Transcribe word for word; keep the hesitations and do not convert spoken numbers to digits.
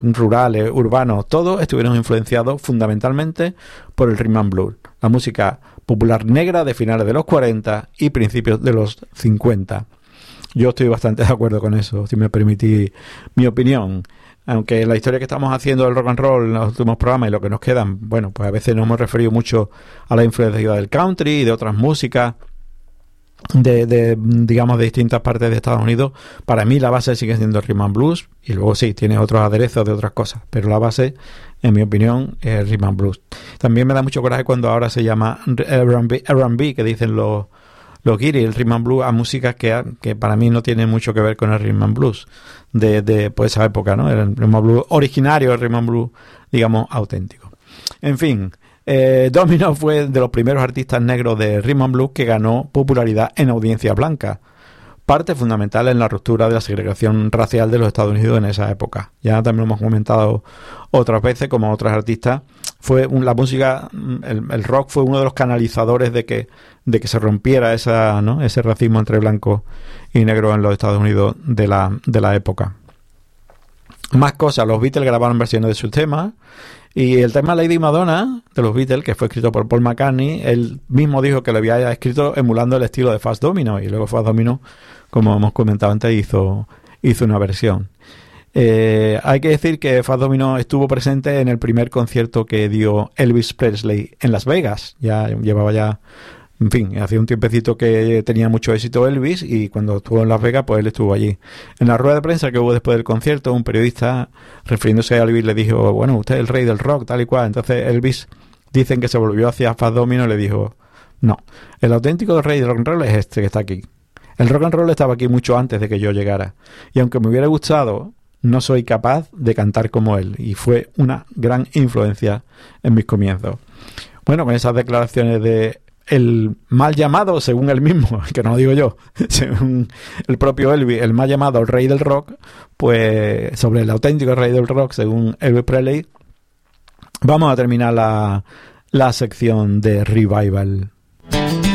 rurales, urbanos, todos estuvieron influenciados fundamentalmente por el rhythm and blues, la música popular negra de finales de los cuarenta y principios de los cincuenta. Yo estoy bastante de acuerdo con eso, si me permitís mi opinión. Aunque la historia que estamos haciendo del rock and roll en los últimos programas y lo que nos quedan, bueno, pues a veces nos hemos referido mucho a la influencia del country y de otras músicas de, de digamos, de distintas partes de Estados Unidos. Para mí la base sigue siendo el rhythm and blues, y luego sí, tiene otros aderezos de otras cosas, pero la base, en mi opinión, es el rhythm and blues. También me da mucho coraje cuando ahora se llama R and B, que dicen los los guiris, el rhythm and blues, a músicas que, que para mí no tienen mucho que ver con el rhythm and blues de, de pues, esa época, ¿no? El rhythm and blues originario, el rhythm and blues, digamos, auténtico. En fin, eh, Domino fue de los primeros artistas negros de rhythm and blues que ganó popularidad en audiencia blanca, parte fundamental en la ruptura de la segregación racial de los Estados Unidos en esa época. Ya también lo hemos comentado otras veces, como otros artistas. Fue un, la música, el, el rock fue uno de los canalizadores de que de que se rompiera esa, ¿no? ese racismo entre blancos y negros en los Estados Unidos de la de la época. Más cosas, los Beatles grabaron versiones de sus temas, y el tema Lady Madonna de los Beatles, que fue escrito por Paul McCartney, él mismo dijo que lo había escrito emulando el estilo de Fats Domino, y luego Fats Domino, como hemos comentado antes, hizo hizo una versión. Eh, hay que decir que Fats Domino estuvo presente en el primer concierto que dio Elvis Presley en Las Vegas. Ya llevaba ya, en fin, hacía un tiempecito que tenía mucho éxito Elvis, y cuando estuvo en Las Vegas, pues él estuvo allí. En la rueda de prensa que hubo después del concierto, un periodista, refiriéndose a Elvis, le dijo: bueno, usted es el rey del rock, tal y cual. Entonces Elvis, dicen que se volvió hacia Fats Domino y le dijo: no, el auténtico rey del rock and roll es este que está aquí. El rock and roll estaba aquí mucho antes de que yo llegara, y aunque me hubiera gustado, no soy capaz de cantar como él, y fue una gran influencia en mis comienzos. Bueno, con esas declaraciones de el mal llamado, según él mismo, que no lo digo yo, según el propio Elvis, el mal llamado el rey del rock, pues sobre el auténtico rey del rock, según Elvis Presley, vamos a terminar la, la sección de Revival.